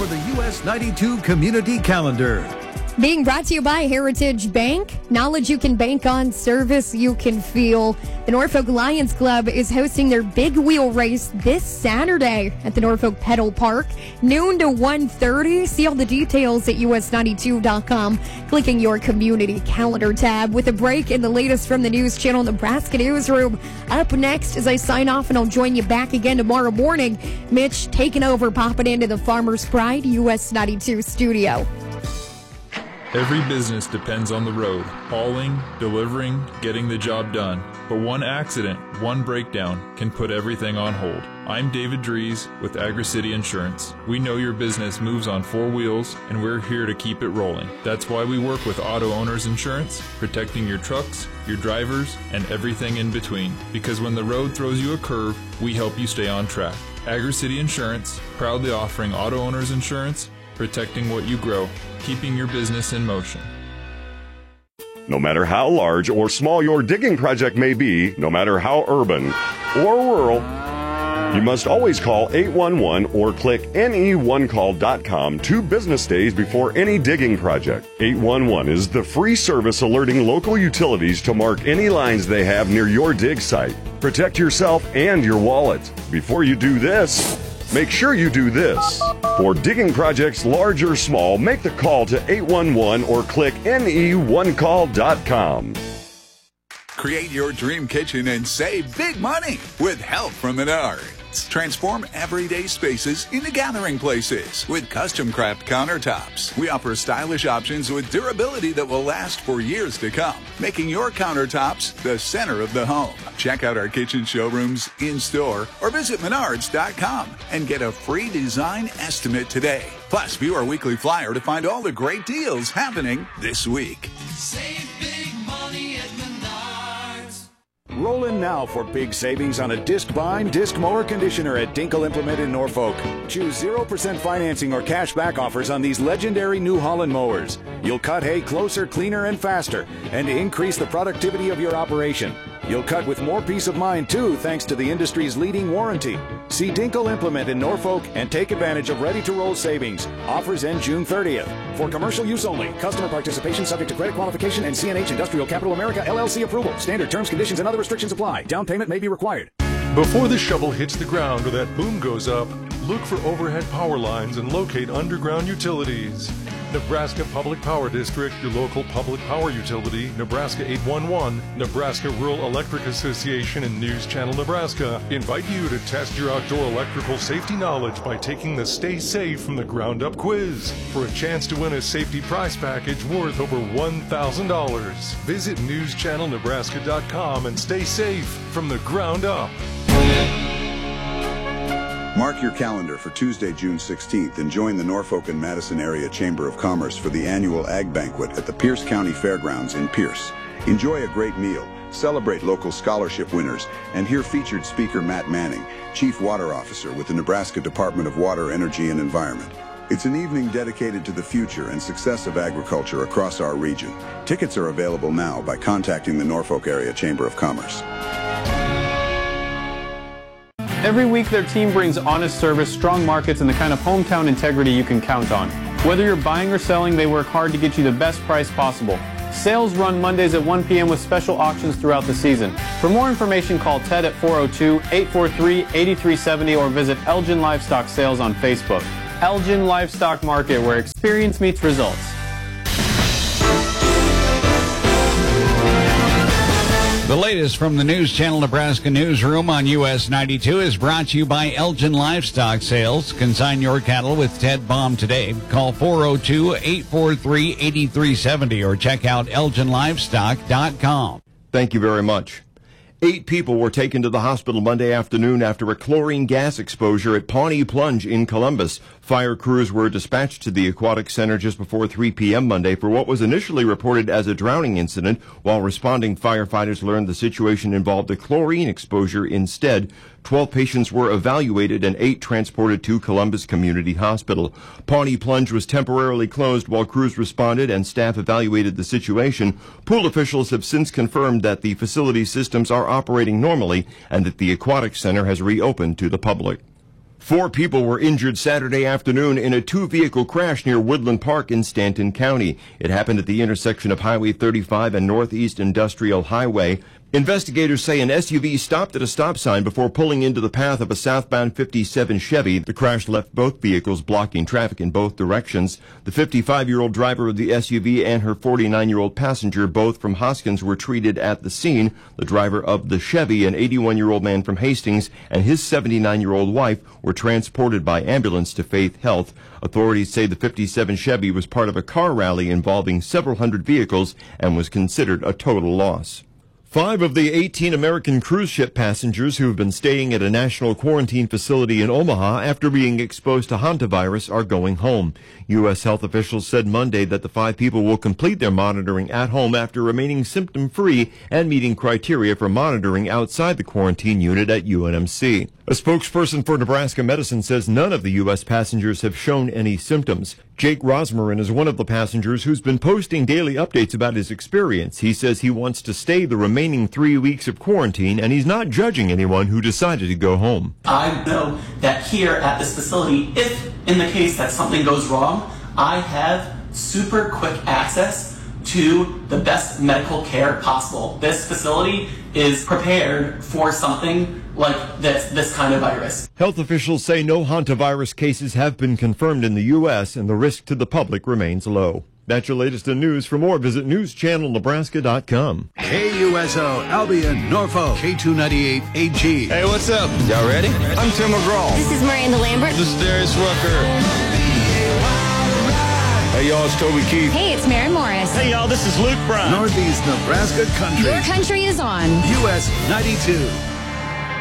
for the US 92 Community Calendar. Being brought to you by Heritage Bank. Knowledge you can bank on, service you can feel. The Norfolk Lions Club is hosting their big wheel race this Saturday at the Norfolk Pedal Park, noon to 1:30. See all the details at us92.com, clicking your community calendar tab. With a break in the latest from the News Channel Nebraska Newsroom. Up next, as I sign off, and I'll join you back again tomorrow morning, Mitch taking over, popping into the Farmer's Pride US 92 studio. Every business depends on the road, hauling, delivering, getting the job done. But one accident, one breakdown, can put everything on hold. I'm David Dries with Agri-City Insurance. We know your business moves on four wheels, and we're here to keep it rolling. That's why we work with Auto Owners Insurance, protecting your trucks, your drivers, and everything in between. Because when the road throws you a curve, we help you stay on track. Agri-City Insurance, proudly offering Auto Owners Insurance, protecting what you grow, keeping your business in motion. No matter how large or small your digging project may be, no matter how urban or rural, you must always call 811 or click ne1call.com 2 business days before any digging project. 811 is the free service alerting local utilities to mark any lines they have near your dig site. Protect yourself and your wallet. Before you do this, make sure you do this. For digging projects large or small, make the call to 811 or click ne1call.com. Create your dream kitchen and save big money with help from Menards. Transform everyday spaces into gathering places with custom craft countertops. We offer stylish options with durability that will last for years to come, making your countertops the center of the home. Check out our kitchen showrooms in-store or visit Menards.com and get a free design estimate today. Plus, view our weekly flyer to find all the great deals happening this week. Save big money at Menards. Roll in now for big savings on a disc bind, disc mower conditioner at Dinkle Implement in Norfolk. Choose 0% financing or cash back offers on these legendary New Holland mowers. You'll cut hay closer, cleaner, and faster, and increase the productivity of your operation. You'll cut with more peace of mind, too, thanks to the industry's leading warranty. See Dinkle Implement in Norfolk and take advantage of ready-to-roll savings. Offers end June 30th. For commercial use only. Customer participation subject to credit qualification and CNH Industrial Capital America LLC approval. Standard terms, conditions, and other restrictions apply. Down payment may be required. Before the shovel hits the ground or that boom goes up, look for overhead power lines and locate underground utilities. Nebraska Public Power District, your local public power utility, Nebraska 811, Nebraska Rural Electric Association, and News Channel Nebraska invite you to test your outdoor electrical safety knowledge by taking the Stay Safe from the Ground Up quiz for a chance to win a safety prize package worth over $1,000. Visit newschannelnebraska.com and stay safe from the ground up. Mark your calendar for Tuesday, June 16th and join the Norfolk and Madison Area Chamber of Commerce for the annual Ag Banquet at the Pierce County Fairgrounds in Pierce. Enjoy a great meal, celebrate local scholarship winners, and hear featured speaker Matt Manning, Chief Water Officer with the Nebraska Department of Water, Energy, and Environment. It's an evening dedicated to the future and success of agriculture across our region. Tickets are available now by contacting the Norfolk Area Chamber of Commerce. Every week, their team brings honest service, strong markets, and the kind of hometown integrity you can count on. Whether you're buying or selling, they work hard to get you the best price possible. Sales run Mondays at 1 p.m. with special auctions throughout the season. For more information, call Ted at 402-843-8370 or visit Elgin Livestock Sales on Facebook. Elgin Livestock Market, where experience meets results. The latest from the News Channel Nebraska newsroom on US 92 is brought to you by Elgin Livestock Sales. Consign your cattle with Ted Baum today. Call 402-843-8370 or check out elginlivestock.com. Thank you very much. 8 people were taken to the hospital Monday afternoon after a chlorine gas exposure at Pawnee Plunge in Columbus. Fire crews were dispatched to the aquatic center just before 3 p.m. Monday for what was initially reported as a drowning incident. While responding, firefighters learned the situation involved a chlorine exposure instead. 12 patients were evaluated and 8 transported to Columbus Community Hospital. Pawnee Plunge was temporarily closed while crews responded and staff evaluated the situation. Pool officials have since confirmed that the facility systems are operating normally and that the aquatic center has reopened to the public. 4 people were injured Saturday afternoon in a 2-vehicle crash near Woodland Park in Stanton County. It happened at the intersection of Highway 35 and Northeast Industrial Highway. Investigators say an SUV stopped at a stop sign before pulling into the path of a southbound 57 Chevy. The crash left both vehicles blocking traffic in both directions. The 55-year-old driver of the SUV and her 49-year-old passenger, both from Hoskins, were treated at the scene. The driver of the Chevy, an 81-year-old man from Hastings, and his 79-year-old wife were transported by ambulance to Faith Health. Authorities say the 57 Chevy was part of a car rally involving several hundred vehicles and was considered a total loss. 5 of the 18 American cruise ship passengers who have been staying at a national quarantine facility in Omaha after being exposed to hantavirus are going home. U.S. health officials said Monday that the 5 people will complete their monitoring at home after remaining symptom-free and meeting criteria for monitoring outside the quarantine unit at UNMC. A spokesperson for Nebraska Medicine says none of the U.S. passengers have shown any symptoms. Jake Rosmarin is one of the passengers who's been posting daily updates about his experience. He says he wants to stay the remaining 3 weeks of quarantine, and he's not judging anyone who decided to go home. I know that here at this facility, if in the case that something goes wrong, I have super quick access to the best medical care possible. This facility is prepared for something like this kind of virus. Health officials say no hantavirus cases have been confirmed in the U.S. and the risk to the public remains low. That's your latest in news. For more, visit newschannelnebraska.com. KUSO, Albion, Norfolk, K298 AG. Hey, what's up? Y'all ready? I'm Tim McGraw. This is Miranda Lambert. This is Darius Rucker. Hey, y'all, it's Toby Keith. Hey, it's Maren Morris. Hey, y'all, this is Luke Brown. Northeast Nebraska Country. Your country is on. US 92.